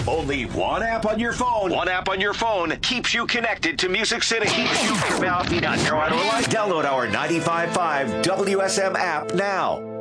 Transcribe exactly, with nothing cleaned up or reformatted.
Only one app on your phone. One app on your phone keeps you connected to Music City. Keeps you Download our ninety-five point five W S M app now.